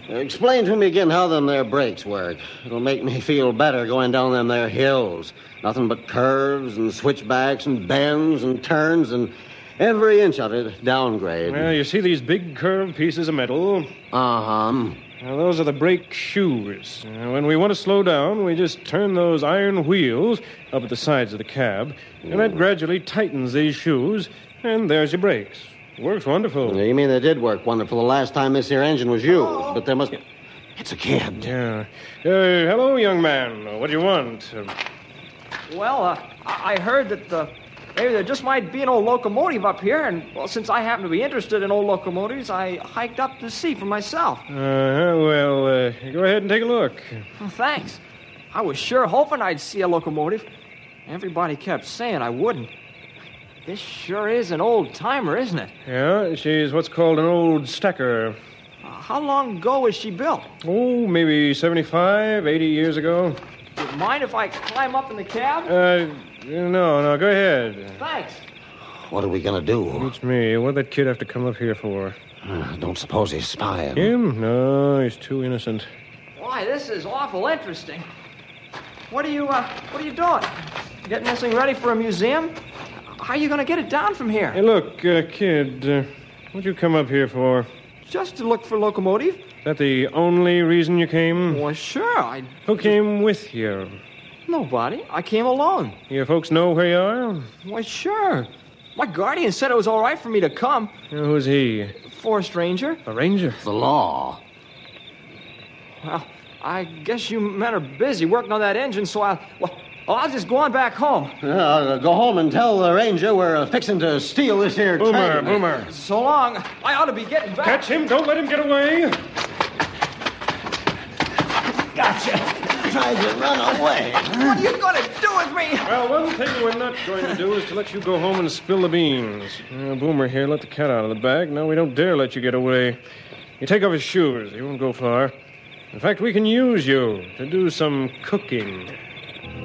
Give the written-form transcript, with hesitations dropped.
Explain to me again how them there brakes work. It'll make me feel better going down them there hills. Nothing but curves and switchbacks and bends and turns and every inch of it downgrade. Well, you see these big curved pieces of metal? Uh-huh. Now, those are the brake shoes. When we want to slow down, we just turn those iron wheels up at the sides of the cab, and that gradually tightens these shoes, and there's your brakes. Works wonderful. You mean they did work wonderful the last time this here engine was used, but there must... It's a kid. Yeah. Hello, young man. What do you want? Well, I heard that maybe there just might be an old locomotive up here, and, well, since I happen to be interested in old locomotives, I hiked up to see for myself. Go ahead and take a look. Well, thanks. I was sure hoping I'd see a locomotive. Everybody kept saying I wouldn't. This sure is an old-timer, isn't it? Yeah, she's what's called an old stacker. How long ago was she built? Oh, maybe 75, 80 years ago. Do you mind if I climb up in the cab? No, go ahead. Thanks. What are we going to do? It's me. What'd that kid have to come up here for? Don't suppose he's spying. Him? No, he's too innocent. Why, this is awful interesting. What are you doing? Getting this thing ready for a museum? How are you going to get it down from here? Hey, look, kid, what'd you come up here for? Just to look for locomotive. Is that the only reason you came? Well, sure, Who came with you? Nobody. I came alone. Your folks know where you are? Why, sure. My guardian said it was all right for me to come. Who's he? Forest ranger. A ranger? The law. Well, I guess you men are busy working on that engine, so I'll just go on back home. Go home and tell the ranger we're fixing to steal this here train. Boomer. So long. I ought to be getting back. Catch him. Don't let him get away. Gotcha. Tried to run away. What are you going to do with me? Well, one thing we're not going to do is to let you go home and spill the beans. Boomer here let the cat out of the bag. Now we don't dare let you get away. You take off his shoes. He won't go far. In fact, we can use you to do some cooking.